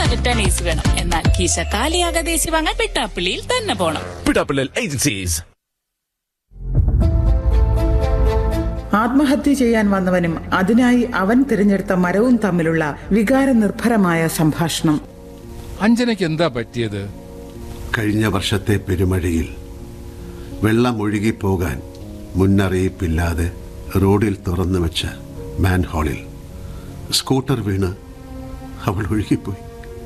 Tennis വേണം. എന്നാൽ കീശ കാലിയാകാതെ AC വാങ്ങാൻ പിട്ടാപ്പിള്ളിയിൽ തന്നെ പോണം. പിട്ടാപ്പിള്ളി ഏജൻസീസ്. ആത്മഹത്യ ചെയ്യാൻ വന്നവനും അതിനായി അവൻ തിരഞ്ഞെടുത്ത മരവും തമ്മിലുള്ള വികാരനിർഭരമായ സംഭാഷണം. അഞ്ജനയ്ക്ക് എന്താ പറ്റിയത്? കഴിഞ്ഞ വർഷത്തെ പെരുമഴയിൽ വെള്ളം ഒഴുകിപ്പോകാൻ മുന്നറിയിപ്പില്ലാതെ റോഡിൽ തുറന്നു വെച്ച മാൻഹോളിൽ സ്കൂട്ടർ വീണ് അവൾ ഒഴുകിപ്പോയി.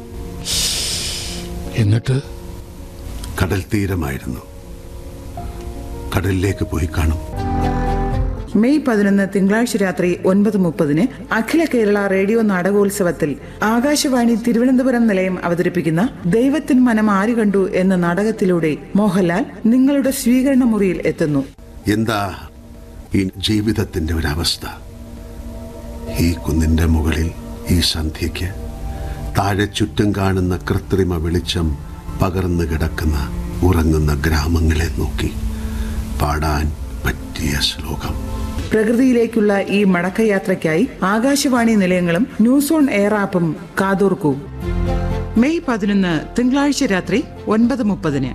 എന്നിട്ട് കടൽ തീരമായിരുന്നു. കടലിലേക്ക് പോയി കാണും. മെയ് 11 തിങ്കളാഴ്ച രാത്രി 9:30 അഖില കേരള റേഡിയോ നാടകോത്സവത്തിൽ ആകാശവാണി തിരുവനന്തപുരം നിലയം അവതരിപ്പിക്കുന്ന ദൈവത്തിൻ മനം ആര് കണ്ടു എന്ന നാടകത്തിലൂടെ മോഹൻലാൽ നിങ്ങളുടെ സ്വീകരണ മുറിയിൽ എത്തുന്നു. എന്താ ഈ ജീവിതത്തിന്റെ ഒരവസ്ഥ? ഈ കുന്നിന്റെ മുകളിൽ ഈ സന്ധ്യയ്ക്ക് താഴെ ചുറ്റും കാണുന്ന കൃത്രിമ വെളിച്ചം പകർന്നു കിടക്കുന്ന ഉറങ്ങുന്ന ഗ്രാമങ്ങളെ നോക്കി പാടാൻ പറ്റിയ ശ്ലോകം. പ്രകൃതിയിലേക്കുള്ള ഈ മടക്കയാത്രയ്ക്കായി ആകാശവാണി നിലയങ്ങളും ന്യൂസ് ഓൺ എയർ ആപ്പും കാതോർക്കൂ. മെയ് 11 തിങ്കളാഴ്ച രാത്രി 9:30.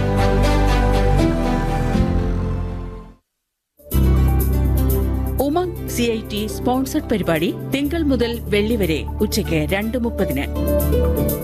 ഉമംഗ് CIT സ്പോൺസർഡ് പരിപാടി തിങ്കൾ മുതൽ വെള്ളി വരെ ഉച്ചയ്ക്ക് 2:30.